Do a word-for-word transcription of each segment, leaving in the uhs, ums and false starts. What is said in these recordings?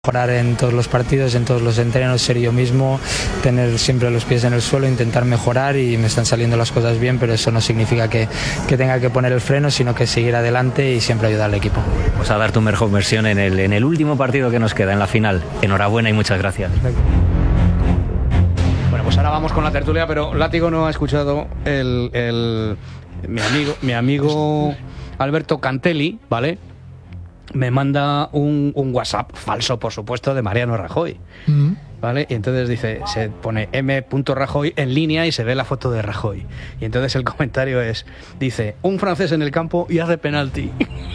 Mejorar en todos los partidos, en todos los entrenos, ser yo mismo, tener siempre los pies en el suelo, intentar mejorar, y me están saliendo las cosas bien, pero eso no significa que, que tenga que poner el freno, sino que seguir adelante y siempre ayudar al equipo. Pues a dar tu mejor versión en el, en el último partido que nos queda, en la final. Enhorabuena y muchas gracias. Bueno, pues ahora vamos con la tertulia, pero Látigo no ha escuchado el, el mi amigo, mi amigo Alberto Cantelli, ¿vale? Me manda un, un WhatsApp falso, por supuesto, de Mariano Rajoy, mm. ¿vale? Y entonces dice, se pone M. Rajoy en línea y se ve la foto de Rajoy. Y entonces el comentario es, dice, un francés en el campo y hace penalti.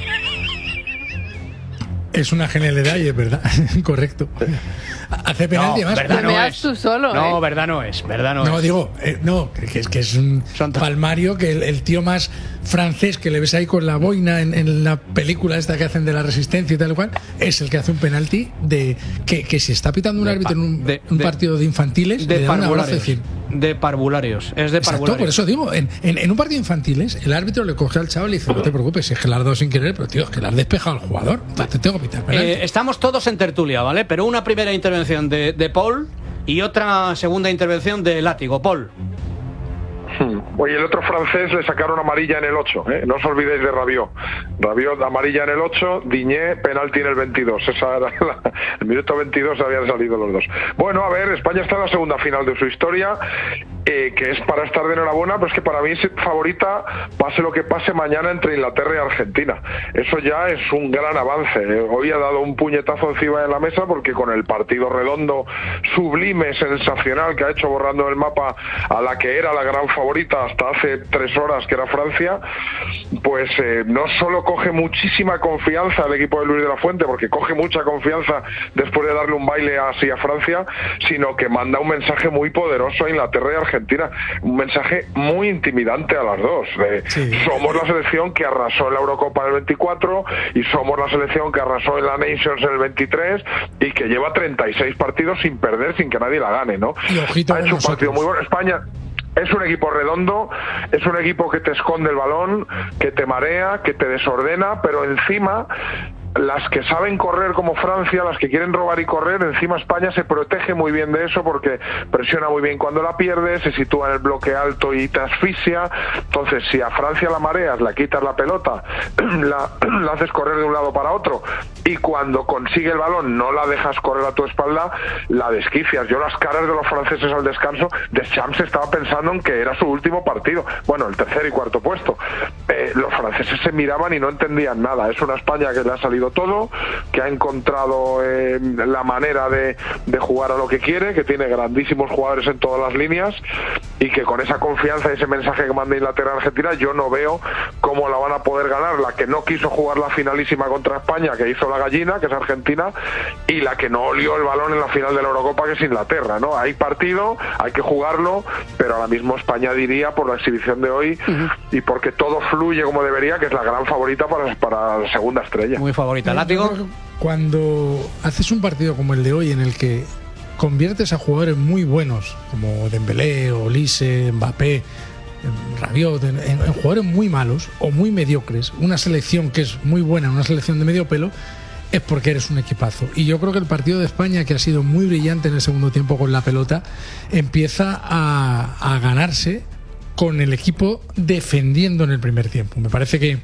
Es una genialidad y es verdad, correcto. Hace penalti, no, más. Verdad no es. Tú solo, no, ¿eh? verdad no es, verdad no, no es. digo, eh, no, que es que es un palmario, que el, el tío más francés que le ves ahí con la boina en, en la película esta que hacen de la Resistencia y tal cual, es el que hace un penalti de que, que si está pitando un de árbitro pa, en un, de, un de, partido de infantiles, de le da un abrazo de cien. De parvularios, es de parvularios. Exacto, por eso digo, en, en, en un partido de infantiles, el árbitro le coge al chaval y dice, no te preocupes, es que le has dado sin querer, pero tío, es que le has despejado al jugador, te tengo que pitar penalti. Eh, estamos todos en tertulia, ¿vale? Pero una primera intervención de, de Paul y otra segunda intervención de Látigo. Paul. Oye, el otro francés le sacaron amarilla en el ocho, ¿eh? No os olvidéis de Rabiot. Rabiot amarilla en el ocho, Diñé penalti en el veintidós. Esa era la, el minuto veintidós habían salido los dos. Bueno, a ver, España está en la segunda final de su historia, eh, que es para estar de enhorabuena, pero es que para mí es favorita, pase lo que pase mañana entre Inglaterra y Argentina. Eso ya es un gran avance. Hoy ha dado un puñetazo encima de la mesa porque con el partido redondo, sublime, sensacional que ha hecho borrando el mapa a la que era la gran favorita hasta hace tres horas, que era Francia, pues eh, no solo coge muchísima confianza el equipo de Luis de la Fuente, porque coge mucha confianza después de darle un baile así a Francia, sino que manda un mensaje muy poderoso a Inglaterra y Argentina, un mensaje muy intimidante a las dos. Eh, sí. Somos la selección que arrasó en la Eurocopa en el veinticuatro y somos la selección que arrasó en la Nations en el veintitrés y que lleva treinta y seis partidos sin perder, sin que nadie la gane, ¿no? Y ojito, ha hecho un partido muy bueno. España es un equipo redondo, es un equipo que te esconde el balón, que te marea, que te desordena, pero encima las que saben correr como Francia, las que quieren robar y correr, encima España se protege muy bien de eso porque presiona muy bien cuando la pierde, se sitúa en el bloque alto y te asfixia. Entonces, si a Francia la mareas, la quitas la pelota, la, la haces correr de un lado para otro y cuando consigue el balón no la dejas correr a tu espalda, la desquicias. Yo las caras de los franceses al descanso, Deschamps estaba pensando en que era su último partido, bueno, el tercer y cuarto puesto. Eh, los franceses se miraban y no entendían nada. Es una España que le ha salido todo, que ha encontrado eh, la manera de, de jugar a lo que quiere, que tiene grandísimos jugadores en todas las líneas y que con esa confianza y ese mensaje que manda Inglaterra a Argentina, yo no veo cómo la van a poder ganar. La que no quiso jugar la finalísima contra España, que hizo la gallina, que es Argentina, y la que no olió el balón en la final de la Eurocopa, que es Inglaterra, ¿no? Hay partido, hay que jugarlo, pero ahora mismo España, diría, por la exhibición de hoy uh-huh. y porque todo fluye como debería, que es la gran favorita para, para la segunda estrella. Muy favorita. Látigo. Cuando haces un partido como el de hoy en el que conviertes a jugadores muy buenos como Dembélé, Olise, Mbappé, Rabiot, en, en, en jugadores muy malos o muy mediocres, una selección que es muy buena, una selección de medio pelo, es porque eres un equipazo. Y yo creo que el partido de España, que ha sido muy brillante en el segundo tiempo con la pelota, empieza a, a ganarse con el equipo defendiendo en el primer tiempo. Me parece que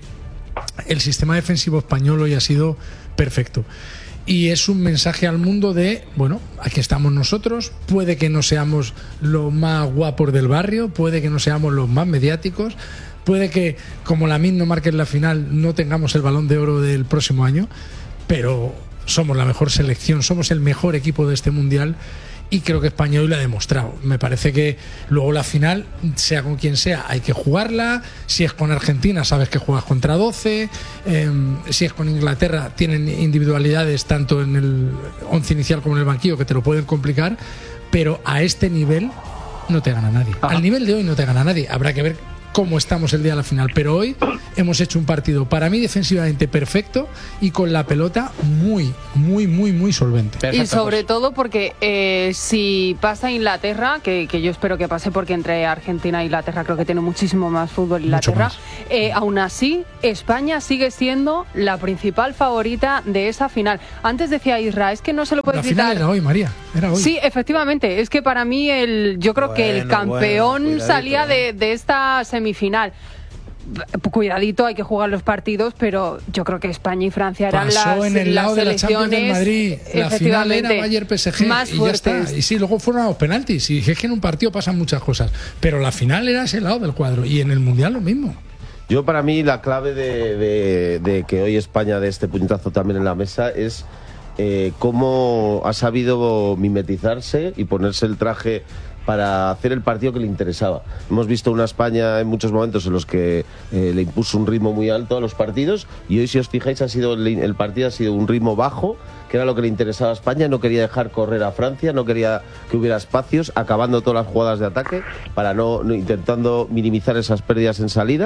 el sistema defensivo español hoy ha sido perfecto y es un mensaje al mundo de, bueno, aquí estamos nosotros, puede que no seamos los más guapos del barrio, puede que no seamos los más mediáticos, puede que como la M I N no marque en la final no tengamos el Balón de Oro del próximo año, pero somos la mejor selección, somos el mejor equipo de este mundial. Y creo que España hoy lo ha demostrado. Me parece que luego la final, sea con quien sea, hay que jugarla. Si es con Argentina, sabes que juegas contra doce. Eh, si es con Inglaterra, tienen individualidades tanto en el once inicial como en el banquillo que te lo pueden complicar. Pero a este nivel no te gana nadie. Ajá. Al nivel de hoy no te gana nadie. Habrá que ver cómo estamos el día de la final, pero hoy hemos hecho un partido para mí defensivamente perfecto y con la pelota muy, muy, muy, muy solvente. Perfecto, y sobre pues. todo porque eh, si pasa Inglaterra, que, que yo espero que pase porque entre Argentina e Inglaterra creo que tiene muchísimo más fútbol Inglaterra, eh, aún así España sigue siendo la principal favorita de esa final. Antes decía Isra, es que no se lo puede la quitar. La final era hoy, María, era hoy. Sí, efectivamente, es que para mí el, yo creo bueno, que el campeón bueno, salía de, de esta semifinal. Cuidadito, hay que jugar los partidos, pero yo creo que España y Francia eran Pasó las en el lado de la Champions del Madrid. La final era Bayern P S G más y ya está. Y sí, luego fueron a los penaltis. Y es que en un partido pasan muchas cosas, pero la final era ese lado del cuadro y en el Mundial lo mismo. Yo, para mí, la clave de, de, de que hoy España dé este puñetazo también en la mesa es eh, cómo ha sabido mimetizarse y ponerse el traje para hacer el partido que le interesaba. Hemos visto una España en muchos momentos en los que eh, le impuso un ritmo muy alto a los partidos, y hoy, si os fijáis, ha sido el, el partido ha sido un ritmo bajo, que era lo que le interesaba a España. No quería dejar correr a Francia, no quería que hubiera espacios, acabando todas las jugadas de ataque, para no, no intentando minimizar esas pérdidas en salida.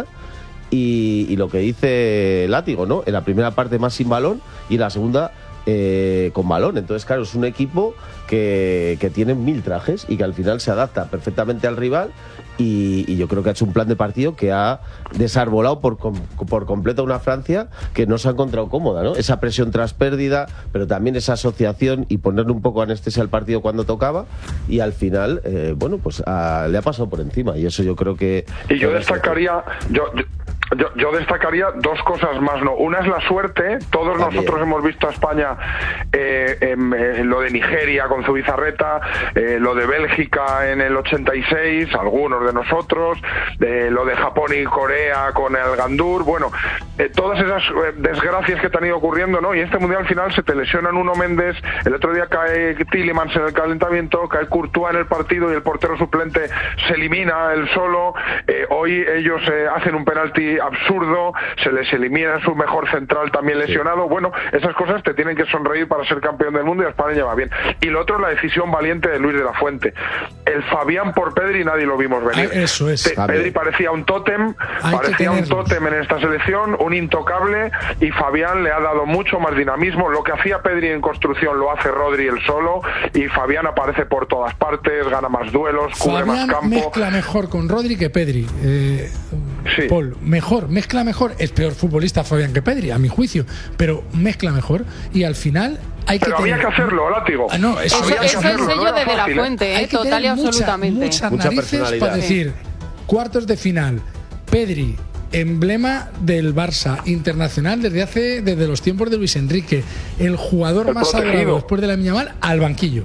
Y, y lo que dice Látigo, ¿no? En la primera parte más sin balón y en la segunda eh, con balón. Entonces, claro, es un equipo que, que tiene mil trajes y que al final se adapta perfectamente al rival. Y, y yo creo que ha hecho un plan de partido que ha desarbolado por, por completo una Francia que no se ha encontrado cómoda, ¿no? Esa presión tras pérdida, pero también esa asociación y ponerle un poco anestesia al partido cuando tocaba, y al final, eh, bueno, pues a, le ha pasado por encima, y eso yo creo que... Y yo destacaría... yo, yo... Yo, yo destacaría dos cosas más, ¿no? Una es la suerte. Todos También. nosotros hemos visto a España eh, en, en lo de Nigeria con Zubizarreta, eh, lo de Bélgica en el ochenta y seis, algunos de nosotros, eh, lo de Japón y Corea con el Gandur. Bueno, eh, todas esas eh, desgracias que te han ido ocurriendo, ¿no? Y este Mundial al final se te lesiona Nuno Méndez, el otro día cae Tielemans en el calentamiento, cae Courtois en el partido y el portero suplente se elimina él solo. Eh, hoy ellos eh, hacen un penalti absurdo, se les elimina su mejor central también lesionado. Sí. Bueno, esas cosas te tienen que sonreír para ser campeón del mundo, y a España va bien. Y lo otro es la decisión valiente de Luis de la Fuente. El Fabián por Pedri nadie lo vimos venir. Ah, eso es. Te, Pedri parecía un tótem, Hay parecía un tótem en esta selección, un intocable, y Fabián le ha dado mucho más dinamismo. Lo que hacía Pedri en construcción lo hace Rodri el solo, y Fabián aparece por todas partes, gana más duelos, cubre Fabián más campo. Mezcla mejor con Rodri que Pedri. Eh, sí. Paul, mejor, mezcla mejor. Es peor futbolista Fabián que Pedri, a mi juicio, pero mezcla mejor, y al final hay pero que había tener... que hacerlo, Látigo. Ah, no, eso, eso, eso es el sello no de De La Fuente, ¿eh? Hay que total y mucha, absolutamente. Muchas mucha narices para decir, cuartos de final, Pedri, emblema del Barça, internacional desde hace desde los tiempos de Luis Enrique, el jugador el más adorado después de la Yamal, al banquillo.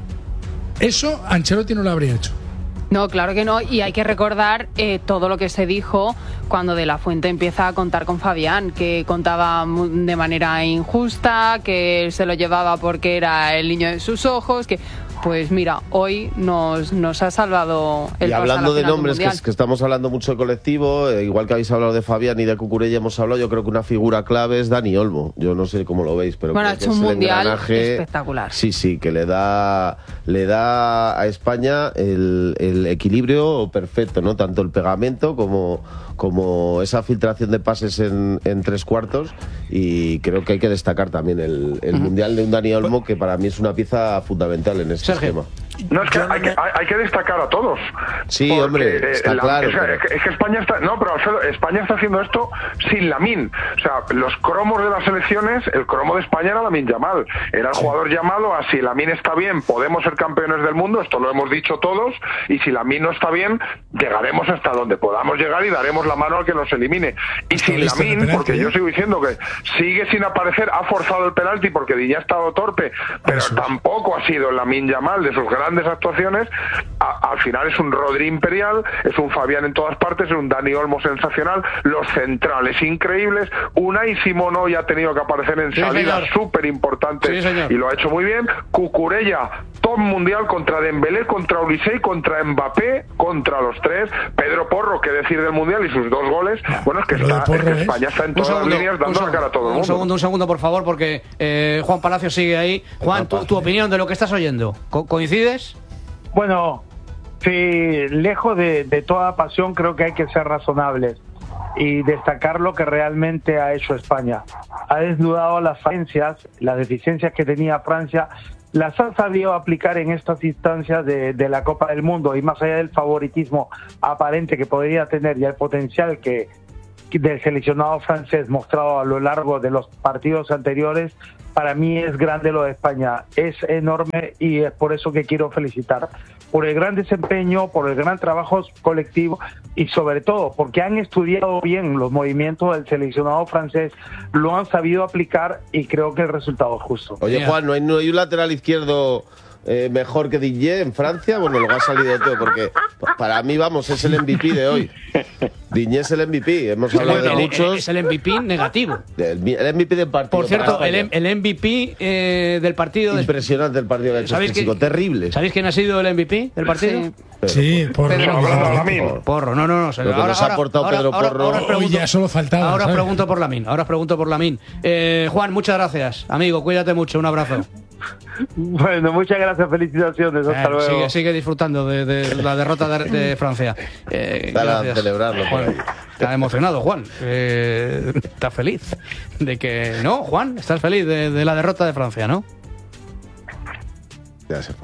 Eso Ancelotti no lo habría hecho. No, claro que no, y hay que recordar eh, todo lo que se dijo cuando De La Fuente empieza a contar con Fabián, que contaba de manera injusta, que él se lo llevaba porque era el niño de sus ojos, que... Pues mira, hoy nos, nos ha salvado el Y hablando de nombres, que, es, que estamos hablando mucho de colectivo, eh, igual que habéis hablado de Fabián y de Cucurella hemos hablado, yo creo que una figura clave es Dani Olmo. Yo no sé cómo lo veis, pero bueno, creo ha que hecho es un el mundial engranaje, espectacular. Sí, sí, que le da le da a España el, el equilibrio perfecto, ¿no? Tanto el pegamento como, como esa filtración de pases en, en tres cuartos, y creo que hay que destacar también el, el uh-huh. mundial de un Dani Olmo, que para mí es una pieza fundamental en este Sergio. esquema. No, es que hay, que hay, hay que destacar a todos. Sí, porque, hombre, está eh, la, claro. Es que, pero... es que España está... No, pero Alfredo, España está haciendo esto sin Lamine. O sea, los cromos de las selecciones, el cromo de España era Lamine Yamal. Era el sí. jugador llamado a, si Lamine está bien, podemos ser campeones del mundo, esto lo hemos dicho todos, y si Lamine no está bien, llegaremos hasta donde podamos llegar y daremos la mano al que nos elimine. Y está sin Lamine, porque yo sigo diciendo que sigue sin aparecer, ha forzado el penalti porque Diña ha estado torpe, pero Eso tampoco es. ha sido Lamine Yamal de sus grandes actuaciones. A, al final es un Rodri imperial, es un Fabián en todas partes, es un Dani Olmo sensacional, los centrales increíbles, Unai Simón hoy ha tenido que aparecer en sí, salidas súper importantes sí, y lo ha hecho muy bien. Cucurella, top mundial contra Dembélé, contra Olise, contra Mbappé, contra los tres. Pedro Porro, qué decir del mundial y sus dos goles. Bueno, es que, está, Porro, es que España está en todas segundo, las líneas dando la cara a todo el mundo. Un segundo, un segundo, por favor, porque eh, Juan Palacio sigue ahí. Juan, tu, tu opinión de lo que estás oyendo, ¿Co- ¿coincides? Bueno, Sí, lejos de, de toda pasión, creo que hay que ser razonables y destacar lo que realmente ha hecho España. Ha desnudado las falencias, las deficiencias que tenía Francia, las ha sabido aplicar en estas instancias de, de la Copa del Mundo, y más allá del favoritismo aparente que podría tener y el potencial que del seleccionado francés mostrado a lo largo de los partidos anteriores, para mí es grande lo de España, es enorme, y es por eso que quiero felicitar por el gran desempeño, por el gran trabajo colectivo y sobre todo porque han estudiado bien los movimientos del seleccionado francés, lo han sabido aplicar y creo que el resultado es justo. Oye, Juan, ¿no hay, no hay un lateral izquierdo eh, mejor que Digne en Francia? Bueno, lo ha salido todo, porque para mí, vamos, es el M V P de hoy. Digne es el M V P, hemos hablado Bueno, de muchos. Es el M V P negativo. El, el M V P del partido. Por cierto, para el, España. el M V P eh, del partido... de- Impresionante el partido que ha hecho ¿Sabéis físico, que- terrible. ¿Sabéis quién ha sido el M V P del partido? Sí. Pero- Sí, por Pedro. Por- Porro, no, no, no. Lo que nos ha aportado Pedro Porro. Ahora os pregunto, Hoy ya solo faltaba, ahora os ¿sabes? pregunto por Lamine. Ahora os pregunto por Lamine. Eh, Juan, muchas gracias. Amigo, cuídate mucho. Un abrazo. Bueno, muchas gracias, felicitaciones, hasta Eh, luego. sigue, sigue disfrutando de, de la derrota de, de Francia. Eh, Dale a gracias. celebrarlo por Juan, ahí. está emocionado, Juan. Eh, está feliz de que... No, Juan, estás feliz de, de la derrota de Francia, ¿no? Ya se fue.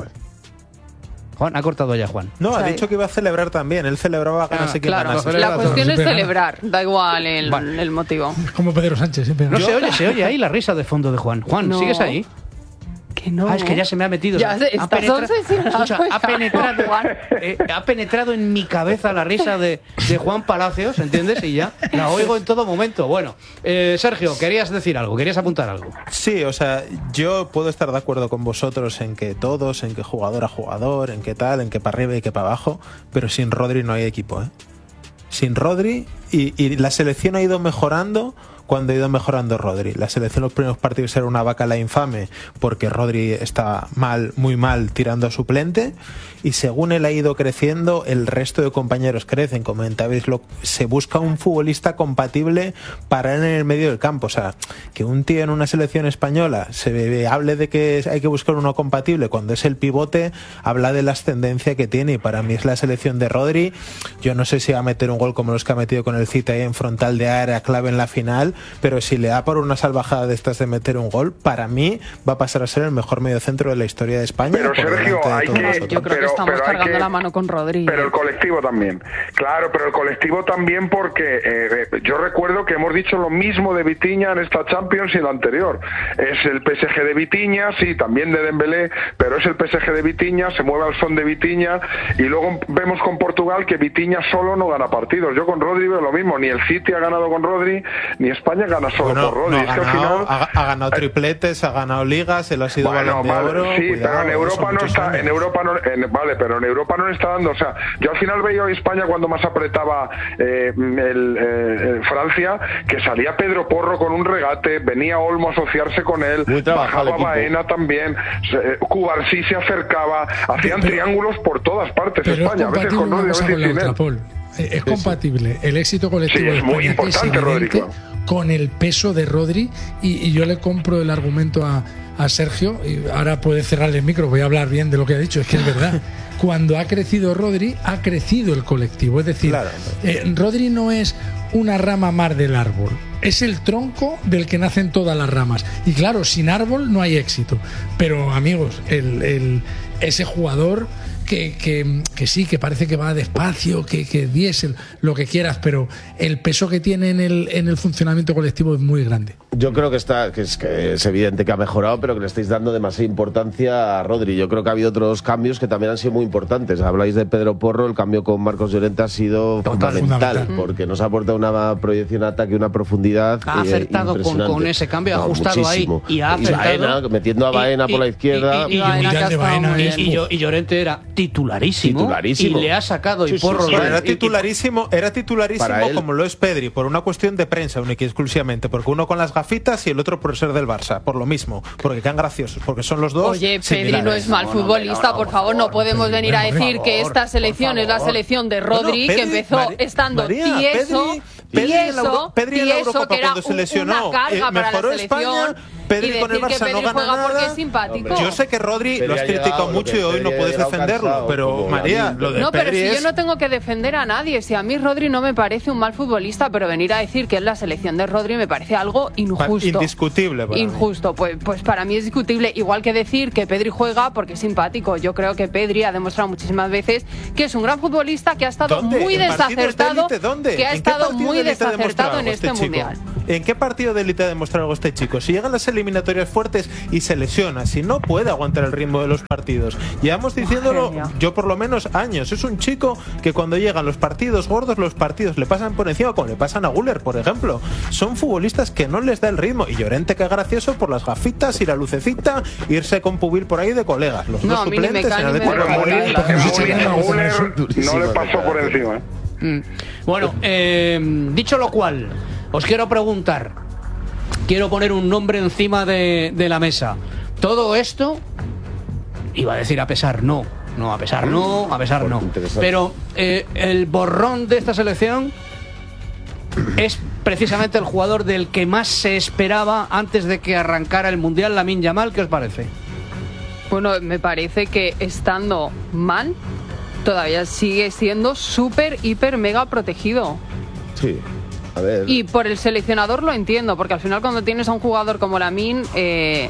Juan, ha cortado ya, Juan. No, ha Sí. dicho que iba a celebrar también. Él celebraba Ah, ganase quien claro, ganase. celebra La todo. cuestión es Siempre gana. celebrar, da igual el, Vale. el motivo. Como Pedro Sánchez, siempre. No se oye, se oye ahí la risa de fondo de Juan. Juan, No. ¿sigues ahí? Que no. Ah, es que ya se me ha metido. Ya ha se- estás penetra- obsesionado Escucha, ha ya, penetrado, Juan. eh, ha penetrado en mi cabeza la risa de, de Juan Palacios, ¿entiendes? Y ya la oigo en todo momento. Bueno, eh, Sergio, querías decir algo, querías apuntar algo. Sí, o sea, yo puedo estar de acuerdo con vosotros en que todos, en que jugador a jugador, en que tal, en que para arriba y que para abajo, pero sin Rodri no hay equipo, ¿eh? Sin Rodri, y, y la selección ha ido mejorando cuando ha ido mejorando Rodri. La selección los primeros partidos era una vaca la infame porque Rodri está mal, muy mal, tirando a suplente, y según él ha ido creciendo, el resto de compañeros crecen. Comentabais, lo, se busca un futbolista compatible para él en el medio del campo. O sea, que un tío en una selección española se hable de que hay que buscar uno compatible cuando es el pivote, habla de la ascendencia que tiene, y para mí es la selección de Rodri. Yo no sé si va a meter un gol como los que ha metido con el Cita ahí en frontal de área clave en la final, pero si le da por una salvajada de estas de meter un gol, para mí va a pasar a ser el mejor mediocentro de la historia de España. Pero, por Sergio, delante de hay todos que- nosotros. Yo creo Pero- que estamos pero hay cargando que- la mano con Rodri. Pero el colectivo también. Claro, pero el colectivo también porque eh, eh, yo recuerdo que hemos dicho lo mismo de Vitinha en esta Champions y en la anterior. Es el P S G de Vitinha, sí, también de Dembélé, pero es el P S G de Vitinha, se mueve al son de Vitinha, y luego vemos con Portugal que Vitinha solo no gana partidos. Yo con Rodri veo lo mismo, ni el City ha ganado con Rodri, ni España gana solo Bueno, por Rodri. no, Es ha, que al ganado, final... ha, ha ganado tripletes, ha ganado ligas, él ha sido Bueno, balón de vale, oro. sí, cuidado, pero en Europa son no muchos está, años. en Europa no, en- vale, pero en Europa no le está dando, o sea, yo al final veía a España cuando más apretaba eh, el, eh, Francia, que salía Pedro Porro con un regate, venía Olmo a asociarse con él, Muy trabajado bajaba el equipo. Baena también, se- eh, Cubarsí se acercaba, hacían Pero- triángulos por todas partes Pero es España, a veces compatible con una Rodri, a cosa veces con la sin otra, él. Paul. Eh, Es compatible el éxito colectivo Sí, de es muy España, que es importante, Rodri, evidente, claro. con el peso de Rodri, y, y yo le compro el argumento a, a Sergio, y ahora puede cerrarle el micro, voy a hablar bien de lo que ha dicho, es que es verdad. Cuando ha crecido Rodri, ha crecido el colectivo. Es decir, Claro. eh, Rodri no es una rama más del árbol, es el tronco del que nacen todas las ramas. Y claro, sin árbol no hay éxito. Pero amigos, el, el- ese jugador que, que, que sí, que parece que va despacio, que, que diésel, lo que quieras, pero el peso que tiene en el, en el funcionamiento colectivo es muy grande. Yo creo que está que es, que es evidente que ha mejorado, pero que le estáis dando demasiada importancia a Rodri. Yo creo que ha habido otros cambios que también han sido muy importantes. Habláis de Pedro Porro, el cambio con Marcos Llorente ha sido Total. fundamental, Fundamental. porque nos ha aportado una proyección de ataque, una profundidad. Ha eh, acertado con- impresionante. con ese cambio, ha ajustado ahí muchísimo. y ha acertado. Baena, metiendo a Baena Y- por la y- izquierda. y- y- y- Baena, Mundial que ha de estado Baena muy es- bien. Y, yo- y Llorente era titularísimo, Titularísimo. y le ha sacado Sí, y sí, Porro sí. lo- Pero era y- y- titularísimo, era titularísimo Para él. como lo es Pedri, por una cuestión de prensa, única y exclusivamente, porque uno con las gafitas y el otro por ser del Barça, por lo mismo, porque quedan graciosos, porque son los dos. Oye, Pedri no similares. es mal No, no, futbolista, no, no, por por favor, no favor. podemos venir a Por decir favor, que esta por selección es la favor. selección de No, Rodri, no, que Pedri- empezó Mari- estando María, tieso, Pedri- Pedri en la Euro- tieso, Pedri en la tieso, Eurocopa que era cuando se un- lesionó, una carga eh, para la mejoró selección. España Pedri y decir con el Barça que Pedri no gana juega nada. porque es simpático. Yo sé que Rodri Pedri lo has ha criticado llegado, mucho lo y hoy que no Pedri puedes ha llegado defenderlo, cansado, pero como María, Lamine. lo de No, pero Pedri si es... yo no tengo que defender a nadie, si a mí Rodri no me parece un mal futbolista, pero venir a decir que es la selección de Rodri me parece algo injusto. Indiscutible para mí. Injusto, pues, pues para mí es discutible, igual que decir que Pedri juega porque es simpático. Yo creo que Pedri ha demostrado muchísimas veces que es un gran futbolista, que ha estado ¿Dónde? muy ¿En partidos de desacertado, élite? ¿Dónde? que ha ¿En qué estado partido muy de élite ha demostrado desacertado en algo este chico? mundial. ¿En qué partido de élite ha demostrado algo este chico? Si llegan las eliminatorias fuertes y se lesiona, si no puede aguantar el ritmo de los partidos. Llevamos diciéndolo, Genio. yo por lo menos años. Es un chico que cuando llegan los partidos gordos, los partidos le pasan por encima, como le pasan a Güler, por ejemplo. Son futbolistas que no les da el ritmo. Y Llorente, que es gracioso por las gafitas y la lucecita, irse con Pubil por ahí de colegas. Los No, dos a mí ni me suplentes cae en el ni me Atlético de toca. Madrid. Bueno, a Müller no le pasó por encima. ¿eh? Mm. Bueno, eh, dicho lo cual, os quiero preguntar, quiero poner un nombre encima de, de la mesa. Todo esto, iba a decir a pesar, no, no, a pesar no, a pesar no. Pero eh, el borrón de esta selección es precisamente el jugador del que más se esperaba antes de que arrancara el Mundial, Lamine Yamal. ¿Qué os parece? Bueno, me parece que estando mal, todavía sigue siendo súper, hiper, mega protegido. Sí. A ver. Y por el seleccionador lo entiendo, porque al final cuando tienes a un jugador como Lamine, eh,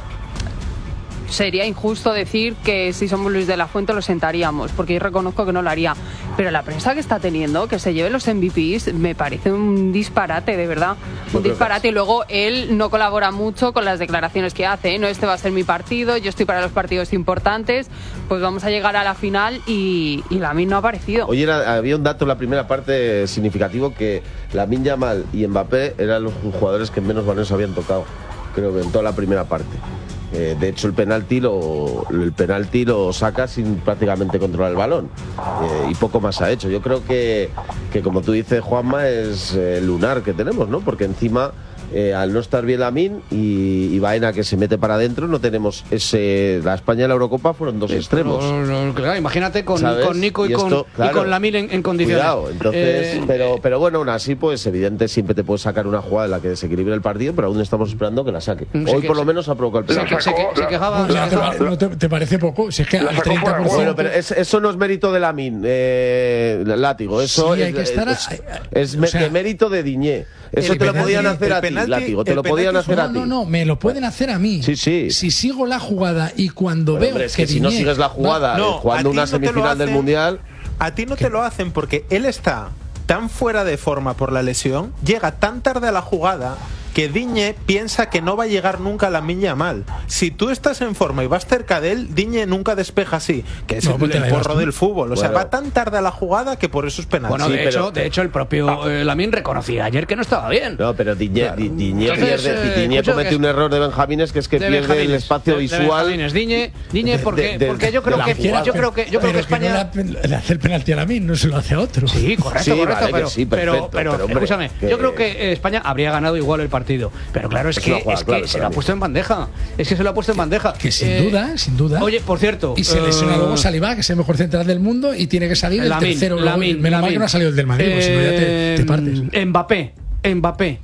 sería injusto decir que si somos Luis de la Fuente lo sentaríamos, porque yo reconozco que no lo haría. Pero la prensa que está teniendo, que se lleve los M V Pes, me parece un disparate, de verdad. Un disparate. Y luego él no colabora mucho con las declaraciones que hace, ¿eh? No, este va a ser mi partido, yo estoy para los partidos importantes, pues vamos a llegar a la final y, y Lamine no ha aparecido. Oye, era- había un dato en la primera parte significativo, que Lamine Yamal y Mbappé eran los jugadores que menos balones habían tocado, creo que en toda la primera parte. Eh, de hecho, el penalti lo, el penalti lo saca sin prácticamente controlar el balón. Eh, y poco más ha hecho. Yo creo que, que como tú dices, Juanma, es eh, lunar que tenemos, ¿no? Porque encima, eh, al no estar bien Lamine y, y Baena, que se mete para adentro, no tenemos ese... La España y la Eurocopa fueron dos extremos. No, no, claro, imagínate con, ¿Sabes? con Nico y, Y con, esto, y claro, con Lamine en, en condiciones. Cuidado, entonces, Eh, pero, pero bueno, aún así, pues evidente, siempre te puedes sacar una jugada en la que desequilibre el partido, pero aún estamos esperando que la saque. Sí, Hoy que- por lo menos ha provocado el se, penalti. que- se que- se quejaba. O sea, se ¿te, quejaba- pare- no te- te parece poco? Si es que La al sacó fuera de treinta por ciento. Bueno, pero es- eso no es mérito de Lamine, eh, Látigo. Eso Sí, es, hay que estar a- es, es o me- sea, de mérito de Diñé. Eso el te lo penalti- podían hacer el a ti, penalti- Látigo. Te el lo podían penalti hacer No, a ti. no, no, me lo pueden hacer a mí. Sí, sí. Si sigo la jugada y cuando Pero, veo hombre, es que, que si no Diñé sigues la jugada, va- eh, No, jugando a ti una no te lo semifinal del hacen. Mundial. A ti no te lo hacen porque él está tan fuera de forma por la lesión, llega tan tarde a la jugada que Diñe piensa que no va a llegar nunca a Lamine Yamal. Si tú estás en forma y vas cerca de él, Diñe nunca despeja así, que es No, el, pues te el la llevas porro tú. del fútbol. O sea, Bueno. va tan tarde a la jugada que por eso es penal. Bueno, Sí, de, pero- hecho, de hecho, el propio eh, Lamine reconocía ayer que no estaba bien. No, pero Diñé, Claro. Di- Diñé Entonces, pierde, eh, Diñé escucho comete que- un error de Benjamines, que es que De pierde el Benjamines, espacio de- de visual. Benjamines. Diñe, Diñe de- porque, de- porque yo de creo la que jugada. yo creo que yo creo que pero España. no le, le hace el penalti a la mí, no se lo hace a otro. Sí, correcto, Sí, correcto, vale, que pero, sí, pero, perfecto, pero, pero, hombre, escúchame, que- yo creo que eh, España habría ganado igual el partido, pero claro, es Es que, una jugada es que clave se para lo ha mí. puesto en bandeja, es que se lo ha puesto en bandeja. Que sin Eh, duda, sin duda. Oye, por cierto, Y se lesiona eh, luego Saliba, que es el mejor central del mundo, y tiene que salir el Lamine, tercero. Luego, Lamine, menos mal Lamine. que no ha salido el del Madrid, porque si no ya te, te partes. Eh, Mbappé, Mbappé.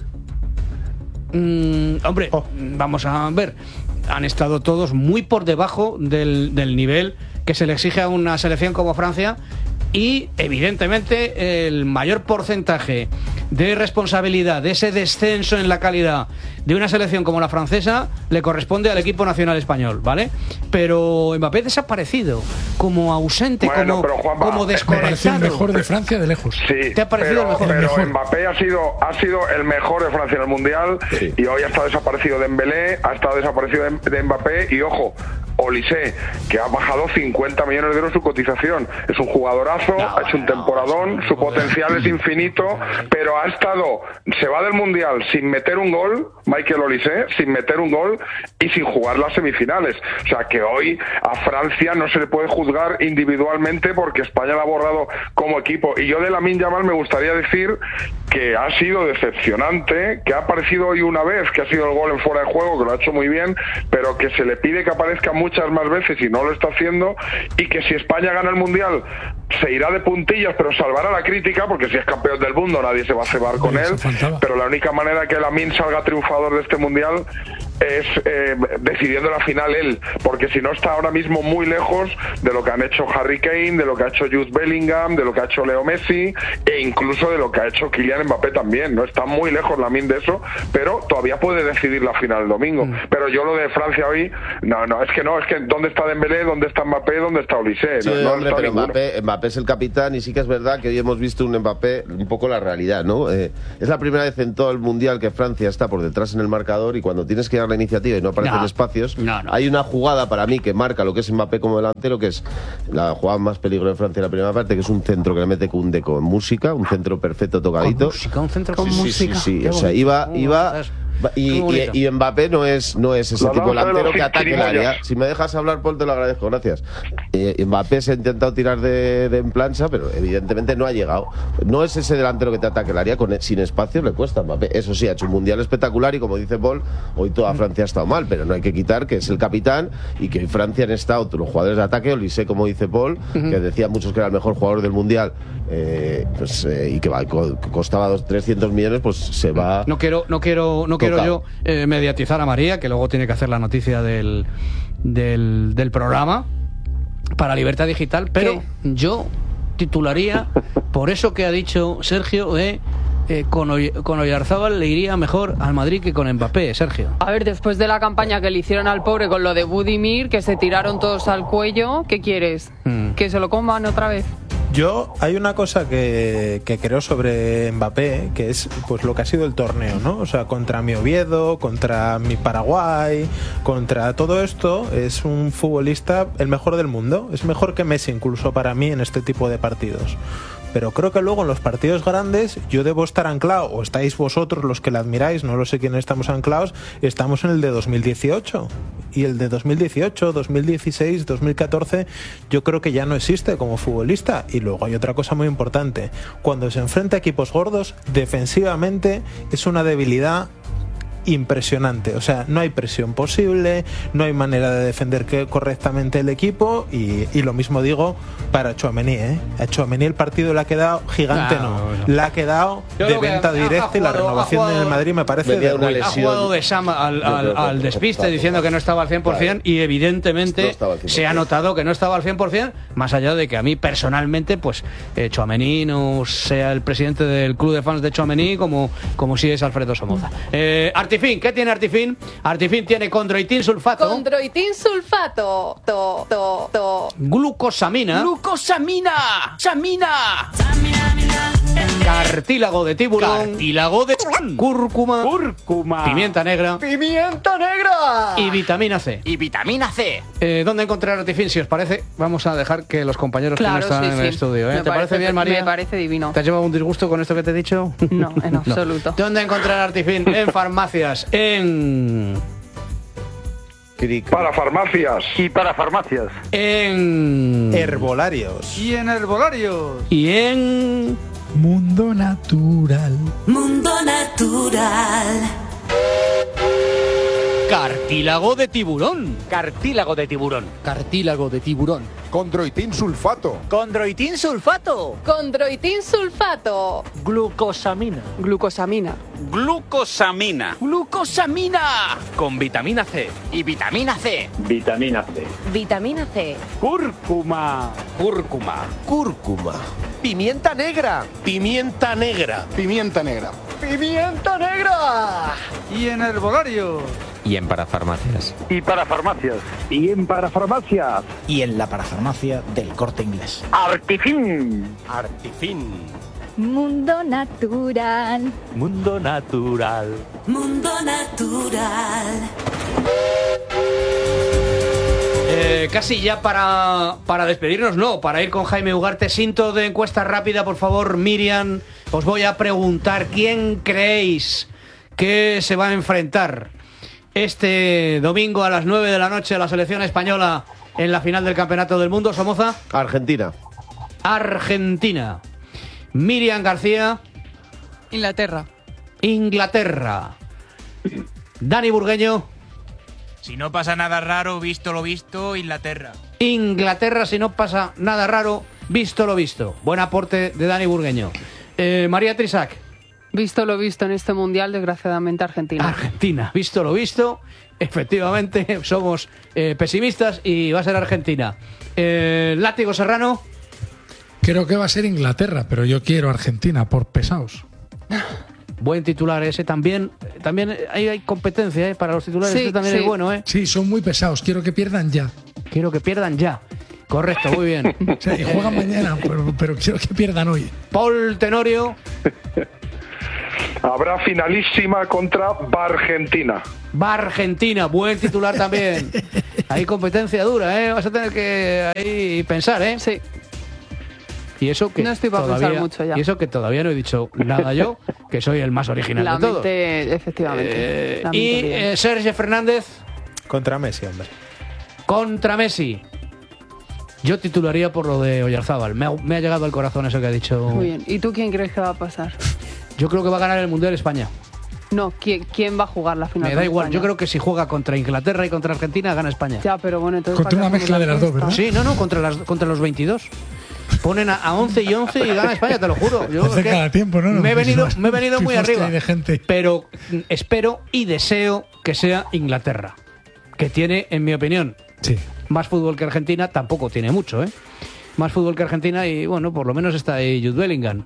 Mm, hombre, Oh. vamos a ver. Han estado todos muy por debajo del, del nivel que se le exige a una selección como Francia. Y evidentemente el mayor porcentaje de responsabilidad de ese descenso en la calidad de una selección como la francesa le corresponde al equipo nacional español, ¿vale? Pero Mbappé desaparecido, como ausente, Bueno, como, pero, Juanma, como me Me parece el desconectado. mejor de Francia de lejos. Sí, ¿Te ha parecido pero, el mejor? pero El mejor. Mbappé ha sido, ha sido el mejor de Francia en el Mundial Sí. y hoy ha estado desaparecido Dembélé, ha estado desaparecido de, de Mbappé y ojo, Olise, que ha bajado cincuenta millones de euros su cotización. Es un jugadorazo, ha hecho un temporadón, su potencial es infinito, pero ha estado, se va del Mundial sin meter un gol, Michael Olise, sin meter un gol y sin jugar las semifinales. O sea que hoy a Francia no se le puede juzgar individualmente porque España la ha borrado como equipo. Y yo de Lamine Yamal me gustaría decir que ha sido decepcionante, que ha aparecido hoy una vez, que ha sido el gol en fuera de juego, que lo ha hecho muy bien, pero que se le pide que aparezca muchas más veces y no lo está haciendo, y que si España gana el Mundial se irá de puntillas, pero salvará la crítica, porque si es campeón del mundo nadie se va a cebar con Eso él, faltaba. pero la única manera que Lamine salga triunfador de este Mundial es eh, decidiendo la final él, porque si no está ahora mismo muy lejos de lo que han hecho Harry Kane, de lo que ha hecho Jude Bellingham, de lo que ha hecho Leo Messi e incluso de lo que ha hecho Kylian Mbappé también. No está muy lejos Lamine de eso, pero todavía puede decidir la final el domingo. Mm. Pero yo lo de Francia hoy, no, no, es que no, es que ¿dónde está Dembélé? ¿Dónde está Mbappé? ¿Dónde está Olise? Sí, no, no hombre, está pero ninguno. Mbappé, Mbappé es el capitán y sí que es verdad que hoy hemos visto un Mbappé un poco la realidad, ¿no? Eh, es la primera vez en todo el Mundial que Francia está por detrás en el marcador y cuando tienes que dar la iniciativa y no aparecen no, espacios, no, no. hay una jugada para mí que marca lo que es Mbappé como delantero, que es la jugada más peligro de Francia en la primera parte, que es un centro que le mete Koundé con música, un centro perfecto tocadito. ¿Con música? ¿Un centro con sí, música? Sí, sí, sí. O sea, iba... iba Y, y, y Mbappé no es no es ese no, tipo no, delantero los que ataque el área. Si me dejas hablar, Paul, te lo agradezco, gracias. Eh, Mbappé se ha intentado tirar de, de en plancha, pero evidentemente no ha llegado. No es ese delantero que te ataque el área, con, sin espacios le cuesta a Mbappé. Eso sí, ha hecho un mundial espectacular y como dice Paul, hoy toda Francia ha estado mal, pero no hay que quitar que es el capitán y que hoy Francia han estado los jugadores de ataque, Olise, como dice Paul, uh-huh. que decía muchos que era el mejor jugador del mundial, eh, pues, eh, y que va, costaba dos, trescientos millones, pues se va. No quiero, no quiero, no quiero yo eh, mediatizar a María, que luego tiene que hacer la noticia del, del, del programa para Libertad Digital, pero ¿qué? Yo titularía por eso que ha dicho Sergio de eh, con, Oy- con Oyarzábal le iría mejor al Madrid que con Mbappé, Sergio. A ver, después de la campaña que le hicieron al pobre con lo de Budimir, que se tiraron todos al cuello, ¿qué quieres? Mm. ¿Que se lo coman otra vez? Yo, hay una cosa que, que creo sobre Mbappé, que es pues lo que ha sido el torneo, ¿no? O sea, contra mi Oviedo, contra mi Paraguay, contra todo esto, es un futbolista el mejor del mundo. Es mejor que Messi incluso para mí en este tipo de partidos. Pero creo que luego en los partidos grandes yo debo estar anclado, o estáis vosotros los que la admiráis, no lo sé quién estamos anclados, estamos en el de dos mil dieciocho. Y el de dos mil dieciocho, dos mil dieciséis, dos mil catorce, yo creo que ya no existe como futbolista. Y luego hay otra cosa muy importante. Cuando se enfrenta a equipos gordos, defensivamente es una debilidad impresionante, o sea, no hay presión posible, no hay manera de defender que correctamente el equipo y, y lo mismo digo para Tchouaméni, ¿eh? A Tchouaméni el partido le ha quedado gigante, no, no. no. Le ha quedado Yo de venta directa y la renovación del Madrid me parece de una lesión. Ha jugado de Sam al, al, al despiste diciendo que no estaba al cien por ciento y evidentemente no se ha notado que no estaba al cien por ciento, más allá de que a mí personalmente pues eh, Tchouaméni no sea el presidente del club de fans de Tchouaméni como, como si es Alfredo Somoza. Eh, Artifin, ¿qué tiene Artifin? Artifin tiene condroitin sulfato. Condroitin sulfato. To, to, to. Glucosamina. Glucosamina. Samina. Cartílago de tiburón. Cartílago de cúrcuma. Cúrcuma. Pimienta negra. Pimienta negra. Y vitamina C. Y vitamina C. Eh, ¿Dónde encontrar Artifin? Si os parece, vamos a dejar que los compañeros claro, que no están sí, en sí. el estudio. ¿eh? ¿Te parece, parece bien, María? Me parece divino. ¿Te has llevado un disgusto con esto que te he dicho? No, en absoluto. No. ¿Dónde encontrar Artifin? En farmacias. En... Para farmacias. Y para farmacias. En... herbolarios. Y en herbolarios. Y en... Mundo Natural. Mundo Natural. Cartílago de tiburón. Cartílago de tiburón. Cartílago de tiburón. Condroitin sulfato. Condroitin sulfato. Condroitin sulfato. Glucosamina. Glucosamina. Glucosamina. Glucosamina. Con vitamina C. Y vitamina C. Vitamina C. Vitamina C. Cúrcuma. Cúrcuma. Cúrcuma. Pimienta negra. Pimienta negra. Pimienta negra. Pimienta negra. Y en herbolarios. Y en parafarmacias. Y para farmacias. Y en parafarmacias. Y en la parafarmacia del Corte Inglés. Artifin. Artifin. Mundo Natural. Mundo Natural. Mundo Natural. Eh, casi ya para, para despedirnos, no, para ir con Jaime Ugarte. Cinto de encuesta rápida, por favor, Miriam. Os voy a preguntar, ¿quién creéis que se va a enfrentar este domingo a las nueve de la noche a la selección española en la final del Campeonato del Mundo? Somoza. Argentina. Argentina. Miriam García. Inglaterra. Inglaterra. Dani Burgueño. Si no pasa nada raro, visto lo visto, Inglaterra. Inglaterra, si no pasa nada raro, visto lo visto. Buen aporte de Dani Burgueño. Eh, María Trisac. Visto lo visto en este mundial, desgraciadamente Argentina. Argentina, visto lo visto, efectivamente somos eh, pesimistas y va a ser Argentina. Eh, Látigo Serrano. Creo que va a ser Inglaterra, pero yo quiero Argentina por pesados. Buen titular ese también. También hay, hay competencia ¿eh? para los titulares. Sí, este también sí. es bueno, ¿eh? Sí, son muy pesados. Quiero que pierdan ya. Quiero que pierdan ya. Correcto, muy bien. O sea, y juegan mañana, pero, pero quiero que pierdan hoy. Paul Tenorio. Habrá finalísima contra Argentina. Va Argentina, buen titular también. Hay competencia dura, ¿eh? Vas a tener que ahí pensar, ¿eh? Sí. Y eso que No estoy para todavía, pensar mucho ya. Y eso que todavía no he dicho nada yo, que soy el más original La de todos. mente, efectivamente. Eh, La y mente bien. eh, Sergio Fernández Contra Messi, hombre. contra Messi. Yo titularía por lo de Oyarzábal. Me ha, me ha llegado al corazón eso que ha dicho. Muy bien. ¿Y tú quién crees que va a pasar? Yo creo que va a ganar el Mundial España. No, ¿quién, quién va a jugar la final? Me da con igual. España? Yo creo que si juega contra Inglaterra y contra Argentina, gana España. Ya, pero bueno, entonces... Contra ¿para una qué mezcla de las dos, hacemos ¿verdad? Sí, no, no, contra, las, contra los veintidós. Ponen a, a once y once y gana España, te lo juro. Yo Hace es que cada tiempo, ¿no? Me he venido, Muchísimas me he venido muy tifos que arriba. hay de gente. Pero mm, espero y deseo que sea Inglaterra. Que tiene, en mi opinión, Sí. más fútbol que Argentina. Tampoco tiene mucho, ¿eh? Más fútbol que Argentina y, bueno, por lo menos está ahí Jude Bellingham.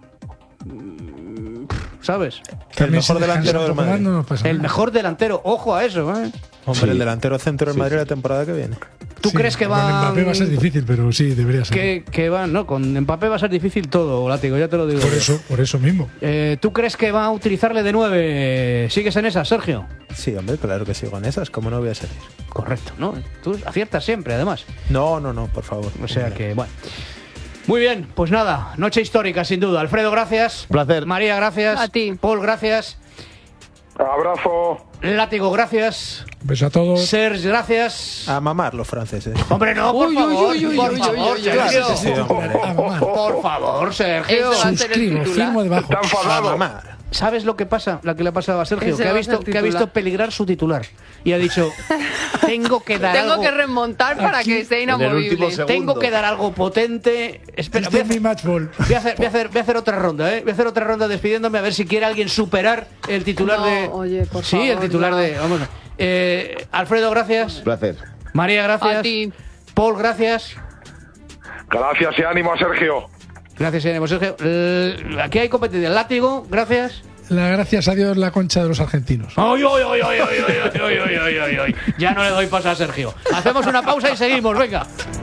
Mm, ¿Sabes? El También si mejor descansa delantero un del poco más, Madrid. no nos pasa El nada. mejor delantero. Ojo a eso, ¿eh? Hombre, Sí. el delantero centro del Madrid la temporada que viene. ¿Tú Sí, crees que con va Mbappé va a ser difícil, pero sí, debería ser. que, que va, no, con Mbappé va a ser difícil todo, Látigo, ya te lo digo. Por yo. eso, por eso mismo. Eh, ¿Tú crees que va a utilizarle de nueve? ¿Sigues en esa, Sergio? Sí, hombre, claro que sigo en esas. ¿Cómo no voy a seguir? Correcto, ¿no? Tú aciertas siempre, además. No, no, no, por favor. O sea que, bueno. Muy bien, pues nada, noche histórica, sin duda. Alfredo, gracias. Placer. María, gracias. A ti. Paul, gracias. Abrazo. Látigo, gracias. Beso a todos. Serge, gracias. A mamar los franceses. Hombre, no, por Uy, uy, favor, uy, uy, por uy, favor, uy, uy, Sergio. Sí, hombre. A mamar. Por favor, Sergio. Ese va a ser el Suscribo, titular. firmo debajo. Está enfadado. A mamar. ¿Sabes lo que pasa? Lo que le ha pasado a Sergio, Ese que ha va a visto ser que ha visto titular. peligrar su titular y ha dicho, tengo que dar Tengo algo, que remontar para Aquí, que sea en el último inamovible. segundo. tengo que dar algo potente. Espera, Este voy a es mi hacer- match ball. Voy a, hacer, voy, a hacer, voy a hacer otra ronda, ¿eh? Voy a hacer otra ronda despidiéndome a ver si quiere alguien superar el titular No, de. oye, por sí, el favor, titular no. de. Vamos. Eh, Alfredo, gracias. Placer. María, gracias. A ti. Paul, gracias. Gracias y ánimo a Sergio. Gracias, Irene. Sergio. Eh, aquí hay competencia. Látigo, gracias. La gracias a Dios la concha de los argentinos. ¡Ay, ay, ay, ay, ay, ay, ay, ay, ay, ay, ay! Ya no le doy paso a Sergio. Hacemos una pausa y seguimos, venga.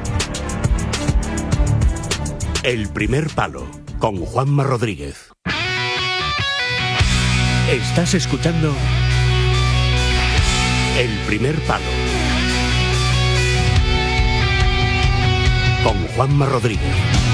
El primer palo con Juanma Rodríguez. Estás escuchando El primer palo con Juanma Rodríguez.